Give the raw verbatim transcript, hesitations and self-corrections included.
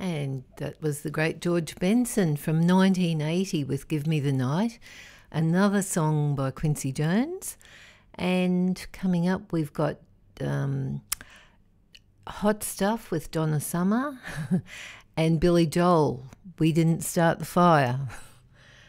And that was the great George Benson from nineteen eighty with Give Me the Night, another song by Quincy Jones. And coming up, we've got um, Hot Stuff with Donna Summer and Billy Joel, We Didn't Start the Fire.